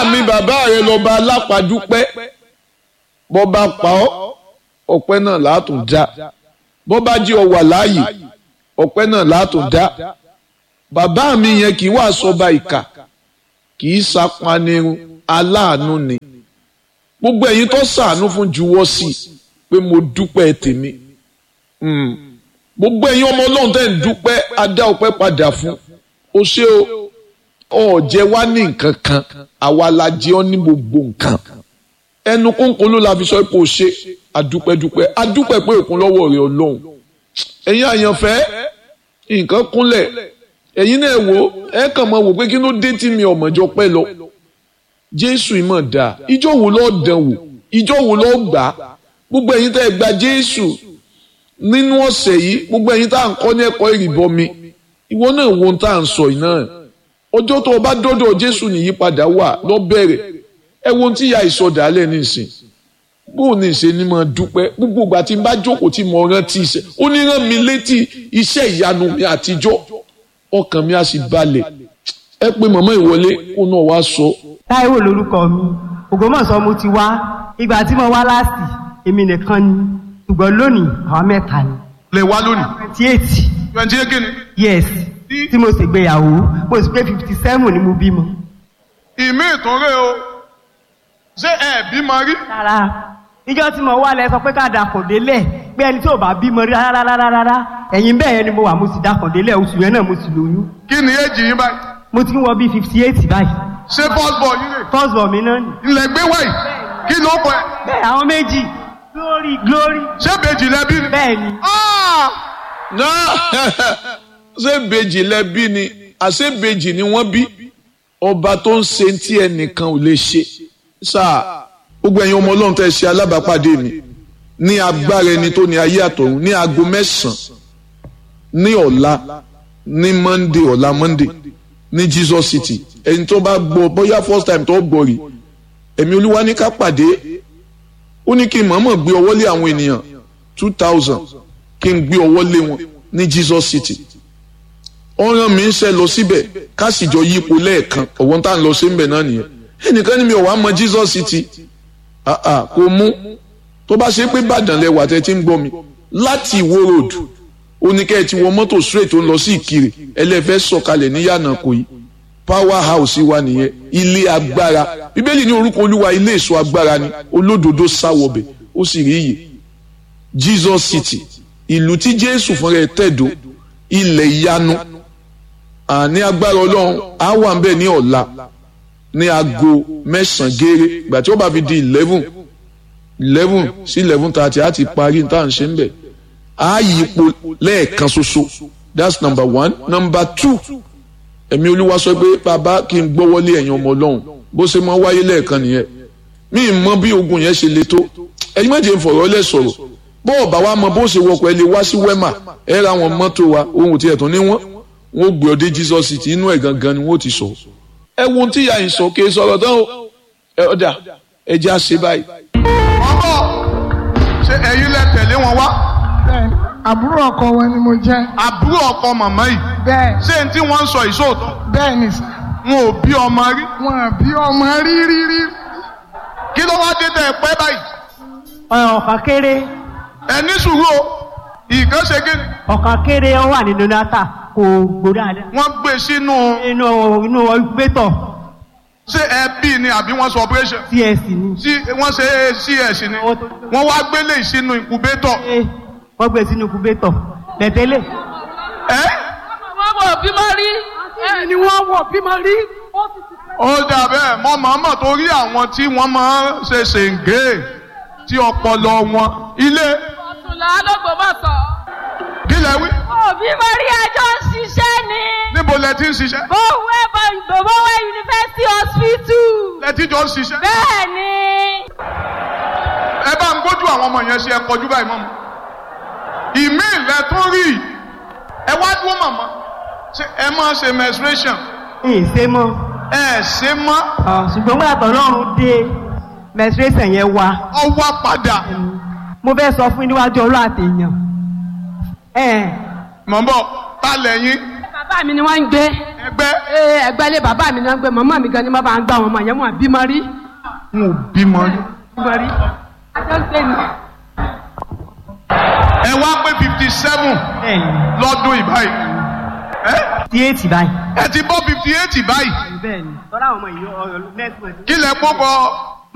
mi bàbá rẹ lọ́ba alápàdúpẹ́ bọ́ bá pa ọ́ ọpẹ́ náà látún dá bọ́ bá jí ọ wà láàyè ọpẹ́ náà látún dá bàbá mi yẹn kì í wá sọba ìkà kì í sapanirun aláàánú ni gbogbo ẹ̀yin tó ṣàánú fún juwọ́ sí pé mo dúpẹ́ tèmi gbogbo ẹ̀yin ọmọ Ọlọ́run tẹ́ ń dúpẹ́ adá ọpẹ́ padà fún o ṣé o ọ̀jẹ̀ wá ní nǹkan kan àwa la jẹ́ ọ́ ní gbogbo nǹkan ẹnu kónkón ló la fi sọ pé o ṣe adúpẹ́dúpẹ́ adúpẹ́ pé òkun lọ́wọ́ rẹ̀ Ọlọ́run ẹ̀yin àyànfẹ́ nǹkan kúnlẹ̀ ẹ̀yin náà wò ẹ kàn máa wò pé kí ló dé tí mi ọ̀mọ̀jọ pẹ́ lọ Jésù ìmọ̀ dáa ìjọ wo lọ́ọ́ dán wò ìjọ wo lọ́ọ́ gbà á gbogbo ẹ̀yin tẹ́ ẹ gba Jésù nínú ọ̀sẹ̀ yìí gbogbo ẹ̀yin tá à ń kọ́ ní ẹ̀kọ́ ìrìbọmi ìwọ náà wo ohun tá à ń sọ yìí náà ọjọ́ tó o bá dọ́dọ̀ Jésù níyípadà wà lọ bẹ̀rẹ̀ ẹ wo ohun tí ìyá ìsọdàálẹ̀ nísìn bóun ní ìṣe ni mo dúpẹ́ gbogbo ìgbà tí n bá jókòó tí mo rántí iṣẹ́ ó ní rán mi létí iṣẹ́ ìyanu mi àtijọ́ ọkàn mi á sì balẹ̀ ẹ pé màmá ìwọlé kó náà wá sọ. Táíwò lórúkọ mi Ògbómọ̀ṣọ́ mo ti wá ìgbà tí mo wá láàsì èmi nìkan ni ṣùgbọ́n lónìí àwọn mẹ́ta ni. lè wá lónìí. 28. 28 kí ni. yes tí mo ṣègbéyàwó mo sì pé 57 ni mo bímọ. ìmí ìtúnrẹ́ o ṣé ẹ bímọ rí. rárá ìjọ tí mo wá lẹ sọ pé ká dàkọ̀ délẹ̀ pé ẹni tí ò bá bímọ rí rárá ẹ̀yìn bẹ́ẹ̀ ni mo wà mo sì dàkọ̀ délẹ̀ oṣù yẹn náà mo sì lóyún. kí ni èjì yín báyìí. mo ti ń wọ bíi 58 báyìí. ṣé first born yín rè. first born mi náà ni. ilẹ̀ gbé wáyìí kí ló kọ ẹ. bẹ́ẹ̀ àwọn méjì glory. ṣé bèjì lẹ́bí ni. bẹ́ẹ̀ ni. ṣé bèjì lẹ́bí ni àṣé bèjì ni wọ́n bí ọba tó ń ṣe tí ẹnìkan ò lè ṣe sáà gbogbo ẹ̀yin ọmọ Ọlọ́run tẹ́ ṣe alábàápàdé mi ní agbára ẹni tó ní ayé àtọ̀run ní aago 9 ní ọ̀la ní Monday ọ̀la Monday ní Jesus City ẹni tó bá gbọ́ bóyá first time tó gbọ́ rí ẹ̀mí Olúwa ní ká pàdé ó ní kí n mọ̀ọ́mọ̀ gbé ọwọ́ lé àwọn ènìyàn 2000 kí n gbé ọwọ́ lé wọn ní Jesus City ọ̀ràn mi ń ṣe lọ síbẹ̀ ká sì jọ yípo lẹ́ẹ̀kan ọ̀wọ́n tá à ń lọ sí ńbẹ̀ náà nìyẹn ẹnìkan ní mi ò wá mọ Jesus City kò mú tó bá ṣe pé Ìbàdàn lẹwà tẹ́ ti ń gbọ́ mi láti Ìwó road oníkẹ́ ti wọ mọ́tò straight tó ń lọ sí Ìkirè ẹlẹ́fẹ́ sọ̀kalẹ̀ ní Yànàkòyí power house wa nìyẹn ilé agbára Bíbélì ní orúkọ Olúwa ilé èso agbára ni olódodo sáwọbẹ̀ ó sì rí iyè Jesus City ìlú tí Jésù fúnra ẹ̀ tẹ̀dó ilẹ̀ ìyanu ní agbára Ọlọ́run á wà ń bẹ̀ ní ọ̀la ní aago 9 gééré ìgbà tí ó bá fi di 11 sí 11:30 á ti parí ní tá à ń ṣe ń bẹ̀ á yípo lẹ́ẹ̀kan ṣoṣo that's number 1. number 2 ẹ̀mí Olúwa sọ pé bàbá kí n gbọ́wọ́lé ẹ̀yin ọmọ Ọlọ́run bó ṣe máa wáyé lẹ́ẹ̀kan nìyẹn mi ì mọ bí ogun yẹn ṣe le tó ẹ̀yin má jẹ́ ń fọ̀rọ̀ lẹ̀ sọ̀rọ̀ bọ́ọ̀ bá wa mọ bó ṣe wọkọ̀ ẹ lè wá sí Wema ẹ ra àwọn mọ́tò wa ohun tí ẹ̀ tún ní wọ́n gbé ọdẹ Jesus City inú ẹ̀ gangan ni wọ́n ti sọ ẹ wo ohun tí ìyá yìí sọ kí ẹ sọ̀rọ̀ tán o ẹ ọ̀dà ẹ jẹ́ àṣẹ báyìí. ọmọ ṣe ẹ̀yin lẹ tẹ̀lé wọn wá. bẹ́ẹ̀ àbúrò ọkọ wọn ni mo jẹ́. àbúrò ọkọ màmá yìí. bẹ́ẹ̀ ṣé n tí wọ́n ń sọ ìṣòótọ́. bẹ́ẹ̀ ni sà. wọn ò bí ọmọ rí. wọn ò bí ọmọ rí. kí ló wá dé tẹ ẹ pẹ́ báyìí. ọ̀kan kéré. ẹ ní sùúrù o ìkan ṣe kí ni. ọ̀kan kéré ó wà nínú náta kò gbódà dáadáa. wọ́n gbé sínú. inú incubator. ṣé ẹ bí ni àbí wọ́n sọ operation. CS ni. wọ́n ṣe CS ni. wọ́n wá gbélé sínú incubator. wọ́n gbé sínú incubator lẹ́tẹ́lẹ̀. ẹ́. wọ́n wọ̀ bímọ rí. ni wọ́n wọ̀ bímọ rí. ó dà bẹ́ẹ̀ mọ́ màmá torí àwọn tí wọ́n máa ń ṣe ṣèǹgé tí ọpọlọ wọn ilé. ọ̀túnlá l'Ógbómọ̀ṣọ́. kí lẹ wí. òbí mo rí ẹjọ́ ń ṣiṣẹ́ ni. níbo lẹ ti ń ṣiṣẹ́. Bòbówé University Hospital. lẹ ti jọ ń ṣiṣẹ́. bẹ́ẹ̀ ni. ẹ bá ń gbójú àwọn ọmọ yẹn ṣe ẹ kọjú báyìí mọ́ mi. ìmí ilẹ̀ tó rí ẹ wá dúró màmá ẹ máa ṣe menstruation. ṣe mọ́. ẹ ṣe mọ́. ṣùgbọ́n wọ́n àtọ̀ lọ́rùn dé menstruation yẹn wá. ọ wá padà. mo fẹ́ sọ fún níwájú Ọlọ́run àtẹ̀yàn. mọ̀ ń bọ̀ ta lẹ́yìn. bàbá bàbá mi ni wọ́n ń gbé. ẹgbẹ́. ẹgbẹ́ ilé bàbá mi ni wọ́n ń gbé màmá mi gan ni wọ́n bá ń gbá wọn mọ̀ yẹn wọn bímọ rí. n ò bímọ rí. ajọ́ ń gbé ni. ẹ wá pé 57 lọ́dún ìbáyìí. 58 báyìí. ẹ ti bọ́ 58 báyìí. bẹ́ẹ̀ni tọ́lá àwọn ọmọ yìí ọ̀rọ̀ next month. kí lẹ kó bọ